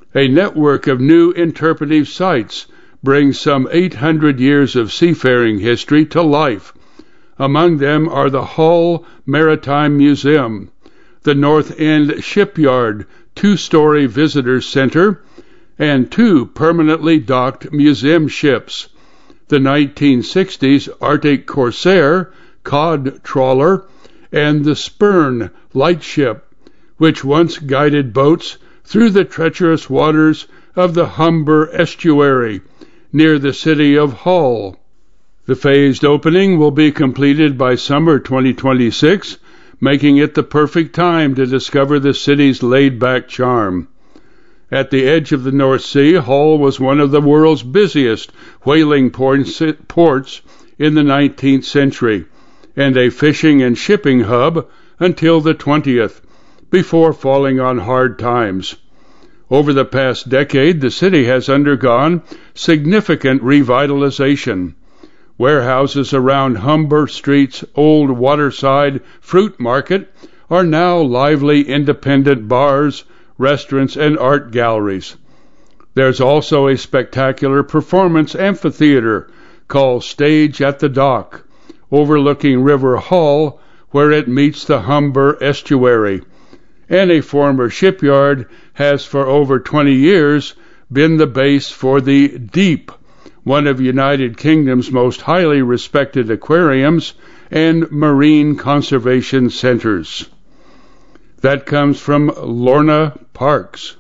A network of new interpretive sites brings some 800 years of seafaring history to life. Among them are the Hull Maritime Museum, the North End Shipyard 2-story visitor center, and 2 permanently docked museum ships, the 1960s Arctic Corsair cod trawler and the Spurn lightship, which once guided boats through the treacherous waters of the Humber estuary near the city of Hull. The phased opening will be completed by summer 2026, making it the perfect time to discover the city's laid-back charm. At the edge of the North Sea, Hull was one of the world's busiest whaling ports in the 19th century, and a fishing and shipping hub until the 20th, before falling on hard times. Over the past decade, the city has undergone significant revitalization. Warehouses around Humber Street's old waterside fruit market are now lively independent bars, restaurants, and art galleries. There's also a spectacular performance amphitheater called Stage at the Dock, overlooking River Hull, where it meets the Humber estuary. And a former shipyard has for over 20 years been the base for the Deep, one of United Kingdom's most highly respected aquariums and marine conservation centers. That comes from Lorna Parks.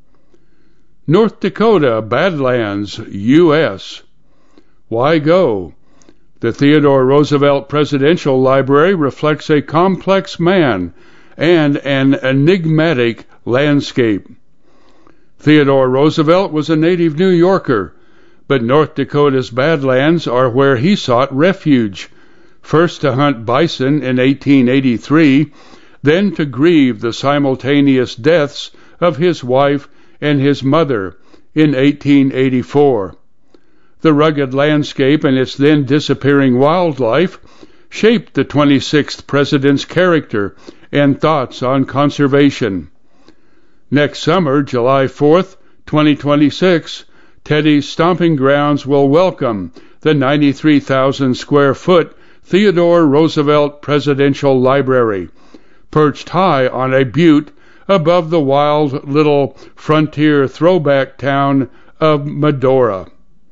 North Dakota Badlands, U.S. Why go? The Theodore Roosevelt Presidential Library reflects a complex man and an enigmatic landscape. Theodore Roosevelt was a native New Yorker, but North Dakota's Badlands are where he sought refuge, first to hunt bison in 1883, then to grieve the simultaneous deaths of his wife and his mother in 1884. The rugged landscape and its then disappearing wildlife shaped the 26th president's character and thoughts on conservation. Next summer, July 4th, 2026, Teddy's Stomping Grounds will welcome the 93,000-square-foot Theodore Roosevelt Presidential Library, perched high on a butte above the wild little frontier throwback town of Medora.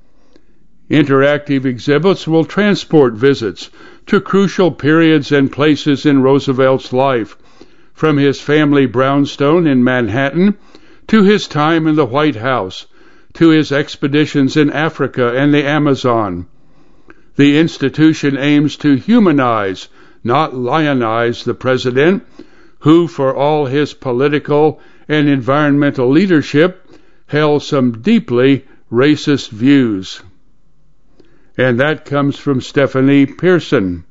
Interactive exhibits will transport visits to crucial periods and places in Roosevelt's life, from his family brownstone in Manhattan to his time in the White House, to his expeditions in Africa and the Amazon. The institution aims to humanize, not lionize, the president, who, for all his political and environmental leadership, held some deeply racist views. And that comes from Stephanie Pearson.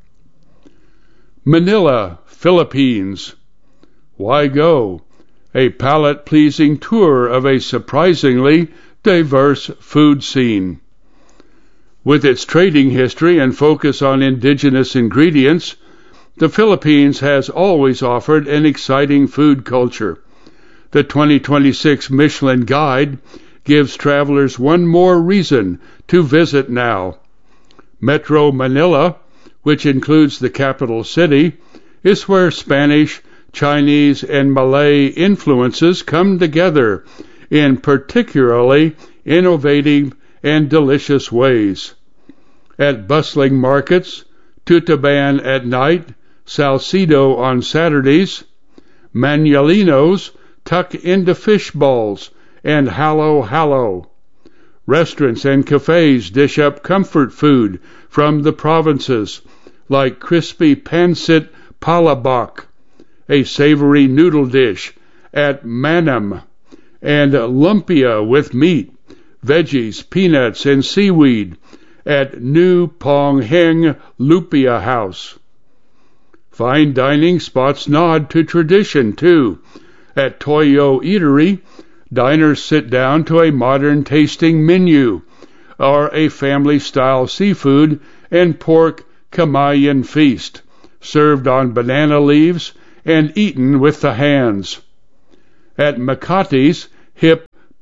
Manila, Philippines. Why go? A palate-pleasing tour of a surprisingly diverse food scene. With its trading history and focus on indigenous ingredients, the Philippines has always offered an exciting food culture. The 2026 Michelin Guide gives travelers one more reason to visit now. Metro Manila, which includes the capital city, is where Spanish, Chinese, and Malay influences come together in particularly innovative and delicious ways. At bustling markets, Tutaban at night, Salcedo on Saturdays, Manuelinos tuck into fish balls and halo. Restaurants and cafes dish up comfort food from the provinces, like crispy pancit palabok, a savory noodle dish at Manam, and lumpia with meat, veggies, peanuts, and seaweed at New Pong Heng Lupia House. Fine dining spots nod to tradition, too. At Toyo Eatery, diners sit down to a modern-tasting menu, or a family-style seafood and pork Kamayan feast, served on banana leaves and eaten with the hands. At Makati's hip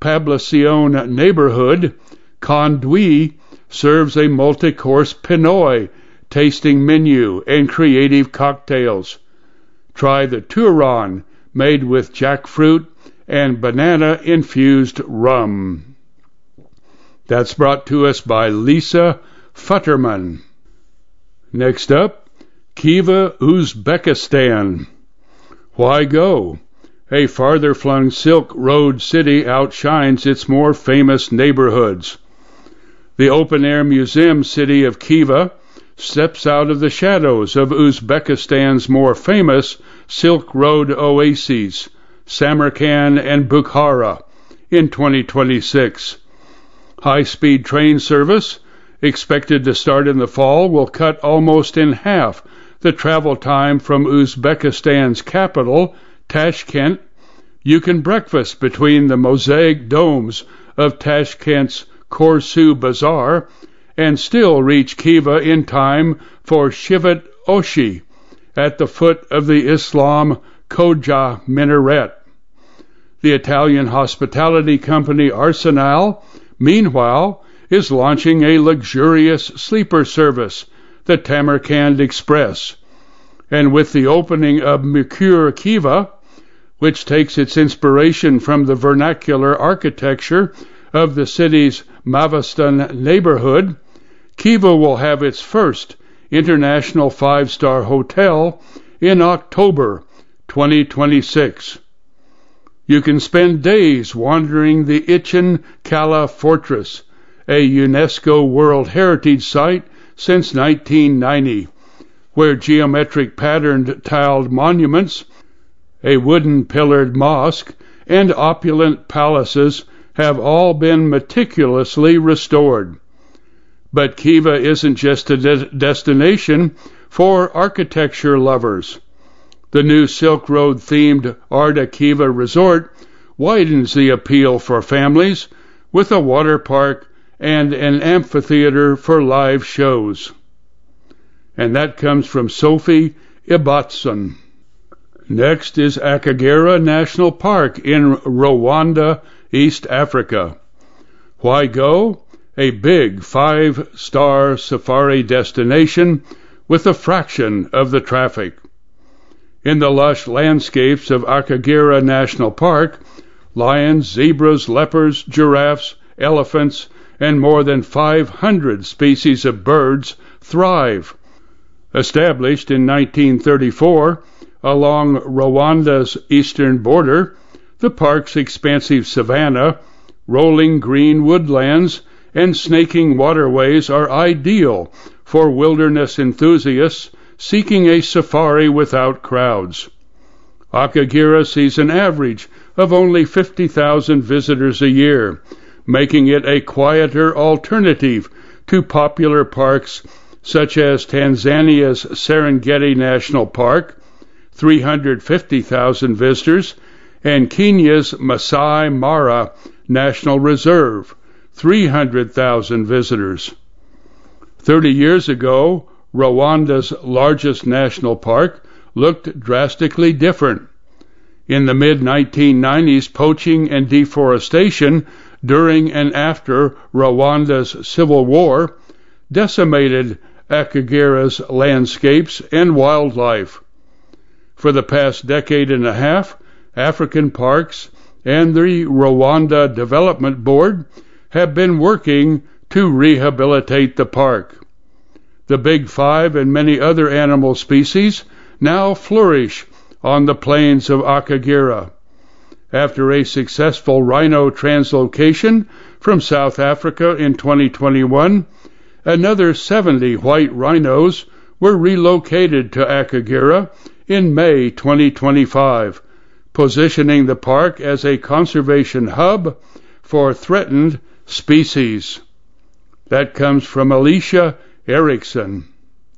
Poblacion neighborhood, Conduit serves a multi-course Pinoy tasting menu and creative cocktails. Try the Turon, made with jackfruit and banana-infused rum. That's brought to us by Lisa Futterman. Next up, Khiva, Uzbekistan. Why go? A farther-flung Silk Road city outshines its more famous neighborhoods. The open-air museum city of Khiva steps out of the shadows of Uzbekistan's more famous Silk Road oases, Samarkand and Bukhara, in 2026. High-speed train service, expected to start in the fall, will cut almost in half the travel time from Uzbekistan's capital, Tashkent. You can breakfast between the mosaic domes of Tashkent's Korsu Bazaar and still reach Khiva in time for Shivat Oshi at the foot of the Islam Khoja minaret. The Italian hospitality company Arsenal, meanwhile, is launching a luxurious sleeper service, the Tamarkand Express. And with the opening of Mercure Khiva, which takes its inspiration from the vernacular architecture of the city's Mavestan neighborhood, Khiva will have its first international five-star hotel in October 2026. You can spend days wandering the Ichin Kala Fortress, a UNESCO World Heritage Site since 1990, where geometric patterned tiled monuments, a wooden pillared mosque, and opulent palaces have all been meticulously restored. But Khiva isn't just a destination for architecture lovers. The new Silk Road-themed Arda Khiva Resort widens the appeal for families with a water park and an amphitheater for live shows. And that comes from Sophie Ibatson. Next is Akagera National Park in Rwanda, East Africa. Why go? A big five-star safari destination with a fraction of the traffic. In the lush landscapes of Akagera National Park, lions, zebras, leopards, giraffes, elephants, and more than 500 species of birds thrive. Established in 1934 along Rwanda's eastern border, the park's expansive savanna, rolling green woodlands, and snaking waterways are ideal for wilderness enthusiasts seeking a safari without crowds. Akagera sees an average of only 50,000 visitors a year, making it a quieter alternative to popular parks such as Tanzania's Serengeti National Park, 350,000 visitors, and Kenya's Masai Mara National Reserve, 300,000 visitors. 30 years ago, Rwanda's largest national park looked drastically different. In the mid-1990s, poaching and deforestation during and after Rwanda's civil war decimated Akagera's landscapes and wildlife. For the past decade and a half, African Parks and the Rwanda Development Board have been working to rehabilitate the park. The Big Five and many other animal species now flourish on the plains of Akagera. After a successful rhino translocation from South Africa in 2021, another 70 white rhinos were relocated to Akagera in May 2025, positioning the park as a conservation hub for threatened species. That comes from Alicia Erickson.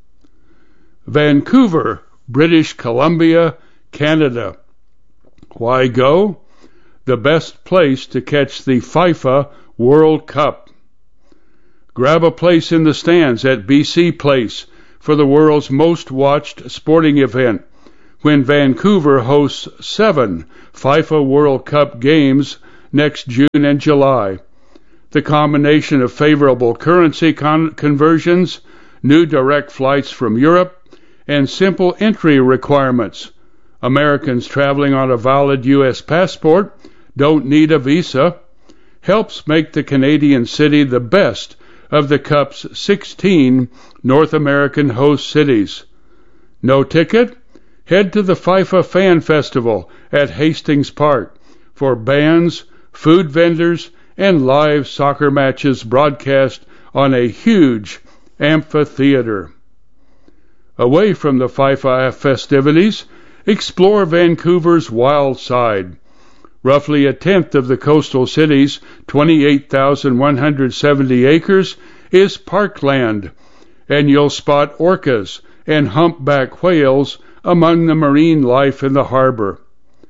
Vancouver, British Columbia, Canada. Why go? The best place to catch the FIFA World Cup. Grab a place in the stands at BC Place for the world's most watched sporting event when Vancouver hosts 7 FIFA World Cup games next June and July. The combination of favorable currency conversions, new direct flights from Europe, and simple entry requirements. Americans traveling on a valid U.S. passport don't need a visa, helps make the Canadian city the best of the Cup's 16 North American host cities. No ticket? Head to the FIFA Fan Festival at Hastings Park for bands, food vendors, and live soccer matches broadcast on a huge amphitheater. Away from the FIFA festivities, explore Vancouver's wild side. Roughly a tenth of the coastal city's 28,170 acres is parkland, and you'll spot orcas and humpback whales among the marine life in the harbor.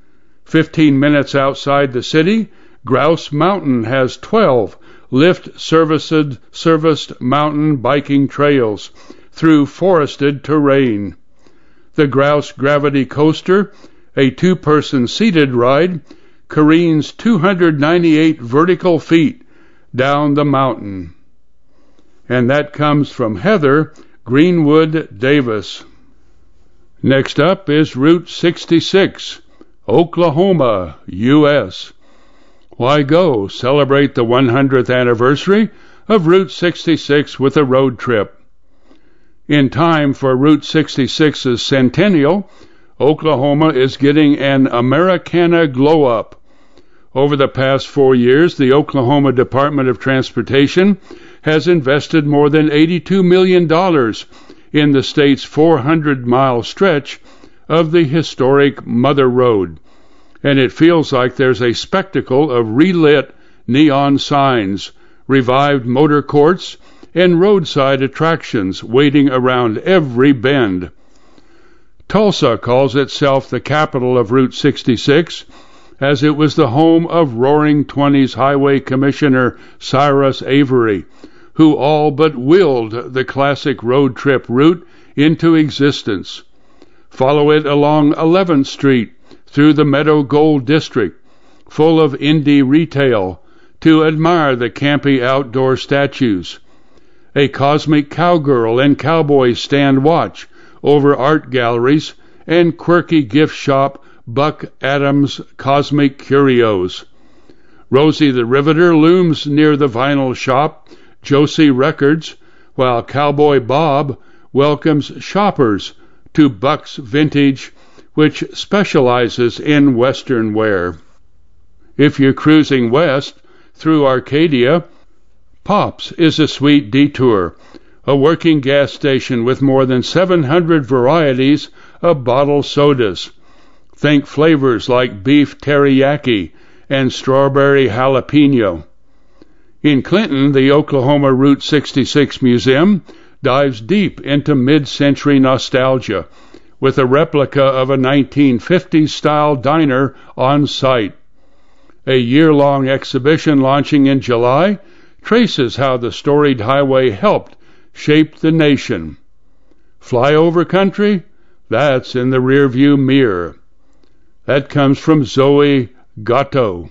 15 minutes outside the city, Grouse Mountain has 12 lift-serviced mountain biking trails through forested terrain. The Grouse Gravity Coaster, a two-person seated ride, careens 298 vertical feet down the mountain. And that comes from Heather Greenwood Davis. Next up is Route 66, Oklahoma, U.S. Why go celebrate the 100th anniversary of Route 66 with a road trip? In time for Route 66's centennial, Oklahoma is getting an Americana glow-up. Over the past 4 years, the Oklahoma Department of Transportation has invested more than $82 million in the state's 400-mile stretch of the historic Mother Road, and it feels like there's a spectacle of relit neon signs, revived motor courts, and roadside attractions waiting around every bend. Tulsa calls itself the capital of Route 66, as it was the home of Roaring Twenties Highway Commissioner Cyrus Avery, who all but willed the classic road trip route into existence. Follow it along 11th Street through the Meadow Gold District, full of indie retail, to admire the campy outdoor statues. A cosmic cowgirl and cowboy stand watch over art galleries and quirky gift shop Buck Adams Cosmic Curios. Rosie the Riveter looms near the vinyl shop Josie Records, while Cowboy Bob welcomes shoppers to Buck's Vintage, which specializes in Western wear. If you're cruising west through Arcadia, Pops is a sweet detour, a working gas station with more than 700 varieties of bottled sodas. Think flavors like beef teriyaki and strawberry jalapeno. In Clinton, the Oklahoma Route 66 Museum dives deep into mid-century nostalgia with a replica of a 1950s-style diner on site. A year-long exhibition launching in July traces how the storied highway helped shape the nation. Flyover country? That's in the rearview mirror. That comes from Zoe Gatto.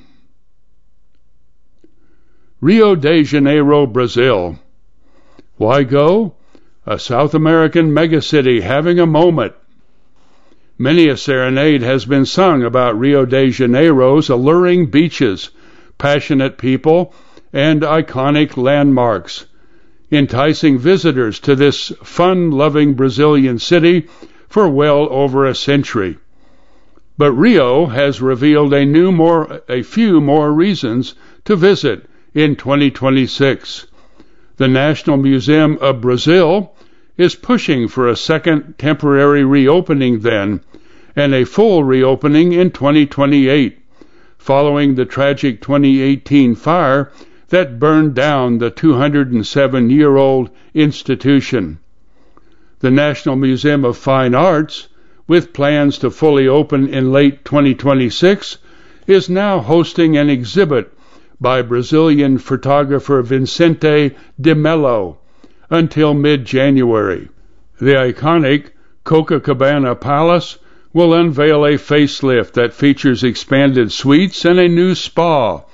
Rio de Janeiro, Brazil. Why go? A South American megacity having a moment. Many a serenade has been sung about Rio de Janeiro's alluring beaches, passionate people, and iconic landmarks, enticing visitors to this fun-loving Brazilian city for well over a century. But Rio has revealed a few more reasons to visit in 2026. The National Museum of Brazil is pushing for a second temporary reopening then, and a full reopening in 2028, following the tragic 2018 fire that burned down the 207-year-old institution. The National Museum of Fine Arts, with plans to fully open in late 2026, is now hosting an exhibit by Brazilian photographer Vicente de Mello until mid-January. The iconic Copacabana Palace will unveil a facelift that features expanded suites and a new spa,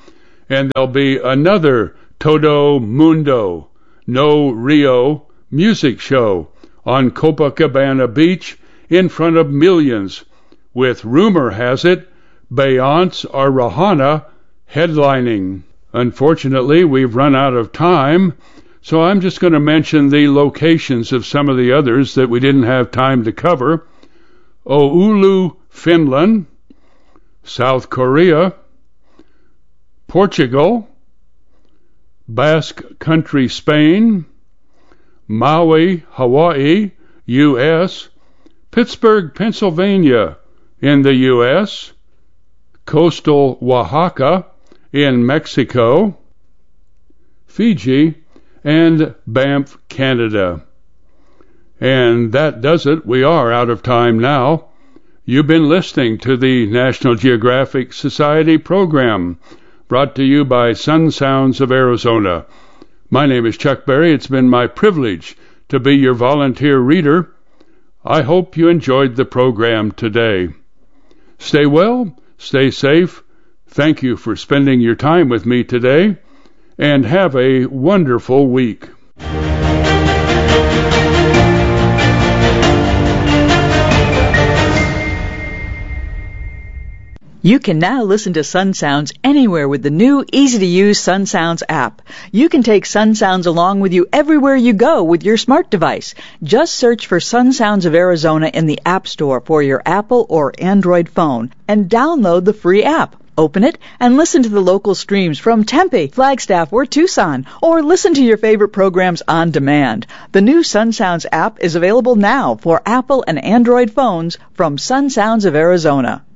and there'll be another Todo Mundo No Rio music show on Copacabana Beach in front of millions, with, rumor has it, Beyonce or Rihanna headlining. Unfortunately, we've run out of time, so I'm just going to mention the locations of some of the others that we didn't have time to cover. Oulu, Finland, South Korea, Portugal, Basque Country, Spain, Maui, Hawaii, U.S., Pittsburgh, Pennsylvania in the U.S., coastal Oaxaca in Mexico, Fiji, and Banff, Canada. And that does it. We are out of time now. You've been listening to the National Geographic Society program, brought to you by Sun Sounds of Arizona. My name is Chuck Berry. It's been my privilege to be your volunteer reader. I hope you enjoyed the program today. Stay well, stay safe. Thank you for spending your time with me today, and have a wonderful week. You can now listen to Sun Sounds anywhere with the new, easy-to-use Sun Sounds app. You can take Sun Sounds along with you everywhere you go with your smart device. Just search for Sun Sounds of Arizona in the App Store for your Apple or Android phone and download the free app. Open it and listen to the local streams from Tempe, Flagstaff, or Tucson, or listen to your favorite programs on demand. The new Sun Sounds app is available now for Apple and Android phones from Sun Sounds of Arizona.